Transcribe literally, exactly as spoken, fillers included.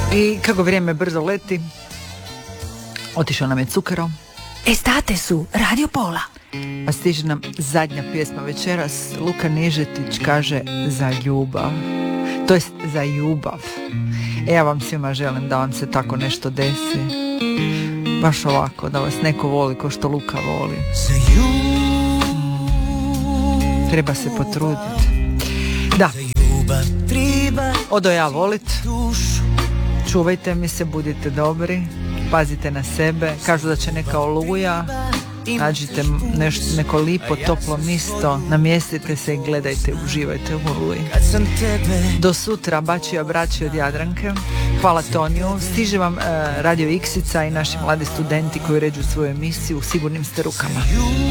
I kako vrijeme brzo leti, otišao nam je Cukero. Estate su Radio Pola. Pa stiže nam zadnja pjesma večeras. Luka Nižetić kaže za ljubav. To jest za ljubav. E, ja vam svima želim da vam se tako nešto desi. Baš ovako, da vas neko voli ko što Luka voli. Treba se potruditi. Da. Odo ja volit. Čuvajte mi se, budite dobri. Pazite na sebe. Kažu da će neka oluja. Nađite nešto, neko lipo, toplo mjesto, namjestite se i gledajte, uživajte u oluji. Do sutra, bačija braći od Jadranke. Hvala Toniju. Stiže vam uh, Radio Iksica i naši mladi studenti koji ređu svoju emisiju. Sigurnim ste rukama.